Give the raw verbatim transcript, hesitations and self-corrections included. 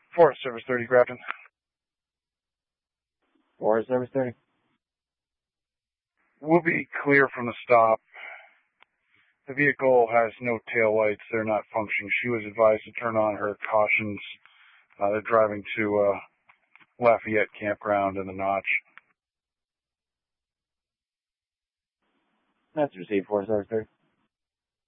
Forest Service thirty, Grafton. Forest Service thirty. We'll be clear from the stop. The vehicle has no tail lights. They're not functioning. She was advised to turn on her cautions. Uh, they're driving to uh, Lafayette Campground in the Notch. That's received, Forest Service thirty.